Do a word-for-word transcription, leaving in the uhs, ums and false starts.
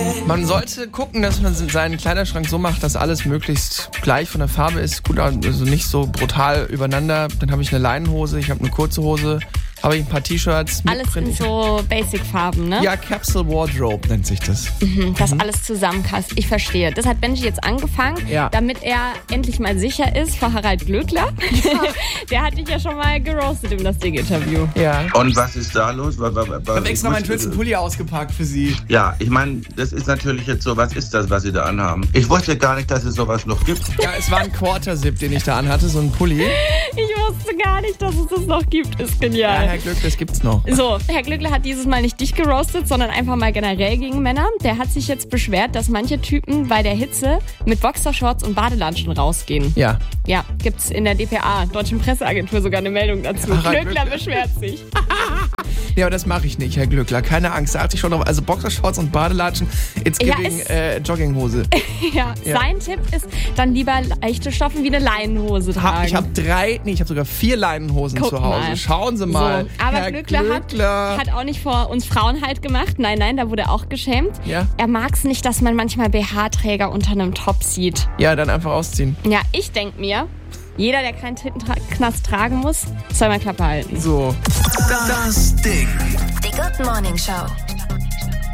Man sollte gucken, dass man seinen Kleiderschrank so macht, dass alles möglichst gleich von der Farbe ist. Gut, also nicht so brutal übereinander. Dann habe ich eine Leinenhose, ich habe eine kurze Hose, habe ich ein paar T-Shirts. Alles in so Basic-Farben, ne? Ja, Capsule Wardrobe nennt sich das. Mhm, das mhm. alles zusammenpasst. Ich verstehe. Das hat Benji jetzt angefangen, ja. damit er endlich mal sicher ist vor Harald Glöckler. Ja. Der hat dich ja schon mal geroastet im Das Ding-Interview. Ja. Und was ist da los? Was, was, was, ich habe extra meinen schönsten Pulli ausgepackt für Sie. Ja, ich meine, das ist natürlich jetzt so, was ist das, was Sie da anhaben? Ich wusste gar nicht, dass es sowas noch gibt. Ja, es war ein Quarter-Zip, den ich da anhatte, so ein Pulli. Ich wusste gar nicht, dass es das noch gibt. Ist genial. Ja, Herr Glöckler, das gibt's noch. So, Herr Glöckler hat dieses Mal nicht dich geroastet, sondern einfach mal generell gegen Männer. Der hat sich jetzt beschwert, dass manche Typen bei der Hitze mit Boxershorts und Badelatschen rausgehen. Ja. Ja, gibt's in der D P A, Deutschen Presseagentur, sogar eine Meldung dazu. Ach, Glöckler, Glöckler beschwert sich. Ja, aber das mache ich nicht, Herr Glöckler. Keine Angst, da achte ich schon drauf. Also Boxershorts und Badelatschen, it's giving ja, äh, Jogginghose. ja, ja, sein Tipp ist dann lieber leichte Stoffen wie eine Leinenhose tragen. Ha, ich habe drei, nee, ich habe sogar vier Leinenhosen Guck zu Hause. Mal. Schauen Sie mal. So, aber Herr Glöckler, Glöckler. Hat, hat auch nicht vor uns Frauen halt gemacht. Nein, nein, da wurde er auch geschämt. Ja? Er mag's nicht, dass man manchmal B H-Träger unter einem Top sieht. Ja, dann einfach ausziehen. Ja, ich denk mir, jeder, der keinen Tittenknast tragen muss, soll mal Klappe halten. So. Das Ding. Die Good Morning Show.